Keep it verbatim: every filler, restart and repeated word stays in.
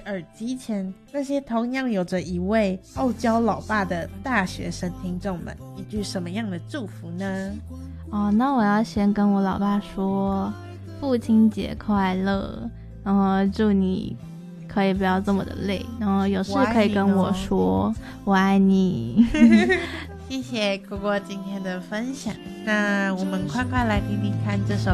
耳机前那些同样有着一位傲娇老爸的大学生听众们一句什么样的祝福呢？ 哦，那我要先跟我老爸说父亲节快乐，然后祝你可以不要这么的累，然后有事可以跟我说我爱你。 谢谢果果今天的分享，那我们快快来听听看这首